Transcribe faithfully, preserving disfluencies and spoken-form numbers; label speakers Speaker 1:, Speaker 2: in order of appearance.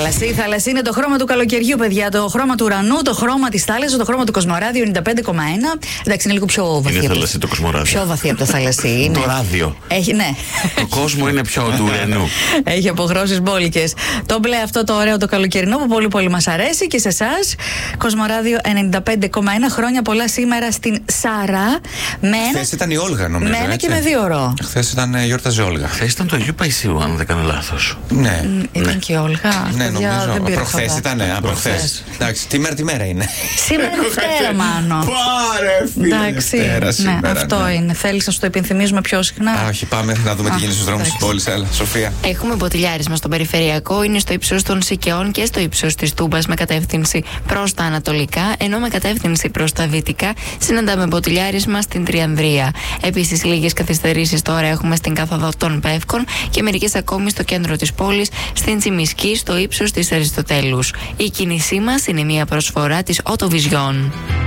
Speaker 1: θάλασσα. Η θάλασσα είναι το χρώμα του καλοκαιριού, παιδιά. Το χρώμα του ουρανού, το χρώμα της θάλασσας, το χρώμα του Κοσμοράδιο ενενήντα πέντε κόμμα ένα. Εντάξει, είναι λίγο πιο βαθύ.
Speaker 2: Είναι θαλασσί το Κοσμοράδιο.
Speaker 1: Πιο βαθύ από το θαλασσί.
Speaker 2: Το ράδιο.
Speaker 1: Έχει, ναι.
Speaker 2: Το κόσμο είναι πιο του ουρανού.
Speaker 1: Έχει αποχρώσεις μπόλικες. Το μπλε αυτό το ωραίο το καλοκαιρινό που πολύ πολύ μας αρέσει και σε εσάς. Κοσμοράδιο ενενήντα πέντε κόμμα ένα. Χρόνια πολλά σήμερα στην Σάρα.
Speaker 3: Χθες ήταν η Όλγα, νομίζω.
Speaker 1: Με ένα
Speaker 3: έτσι.
Speaker 1: και με δύο ώρο.
Speaker 3: Χθες ήταν γιόρταζε Όλγα.
Speaker 2: Χθες ήταν το Αγίου Παϊσίου, αν δεν κάνω λάθος.
Speaker 3: Ναι.
Speaker 1: Mm, ήταν ναι. και η Όλγα.
Speaker 3: Ναι,
Speaker 1: παιδιά,
Speaker 3: νομίζω. Προχθές ήταν, ναι, προχθές. Εντάξει, τι μέρα τη μέρα είναι.
Speaker 1: Σήμερα είναι Δευτέρα, μάλλον.
Speaker 3: Πάρε, φίλε.
Speaker 1: Εντάξει,
Speaker 3: Δευτέρα, σήμερα,
Speaker 1: ναι, αυτό
Speaker 3: ναι.
Speaker 1: είναι. Θέλεις να σου το υπενθυμίζουμε πιο συχνά?
Speaker 3: Α, όχι, πάμε να δούμε
Speaker 1: Α,
Speaker 3: τι γίνεται στους δρόμους της πόλης. Έλα, Σοφία.
Speaker 4: Έχουμε μποτιλιάρισμα στον περιφερειακό, είναι στο ύψος των Σικαιών και στο ύψος της Τούμπας με κατεύθυνση προς τα ανατολικά, ενώ με κατεύθυνση προς τα δυτικά συναντάμε μποτιλιάρισμα στην Τριανδρία. Επίσης, λίγες καθυστερήσεις τώρα έχουμε στην κάθοδο των Πεύκων και μερικές ακόμη στο κέντρο της πόλης, στην Τσιμισκή, στο ύψος της Αριστοτέλους. Η κίνησή μας είναι μια προσφορά της Autovision.